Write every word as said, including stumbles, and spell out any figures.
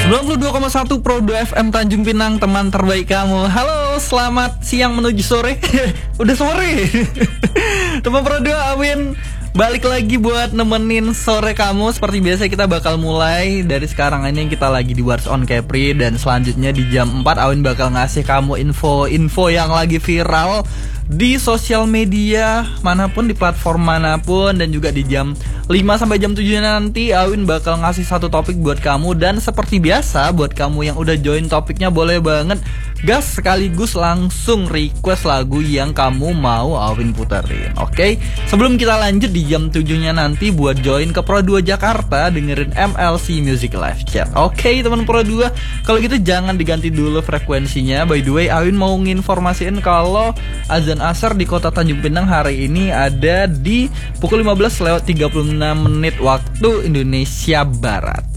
sembilan puluh dua koma satu Pro dua F M Tanjung Pinang, teman terbaik kamu. Halo, selamat siang menuju sore. Udah sore. Teman Pro dua, Awin balik lagi buat nemenin sore kamu. Seperti biasa kita bakal mulai dari sekarang ini. Kita lagi di What's on Kepri. Dan selanjutnya di jam empat Awin bakal ngasih kamu info-info yang lagi viral di sosial media manapun, di platform manapun. Dan juga di jam lima sampai jam tujuh nanti Awin bakal ngasih satu topik buat kamu. Dan seperti biasa buat kamu yang udah join topiknya, boleh banget gas sekaligus langsung request lagu yang kamu mau Awin puterin. Oke, okay? Sebelum kita lanjut di jam tujuh-nya nanti, buat join ke Pro dua Jakarta dengerin M L C Music Live Chat. Oke, okay, teman Pro dua, kalau gitu jangan diganti dulu frekuensinya. By the way, Awin mau nginformasiin kalau azan asar di kota Tanjung Pinang hari ini ada di pukul lima belas lewat tiga puluh enam menit waktu Indonesia Barat.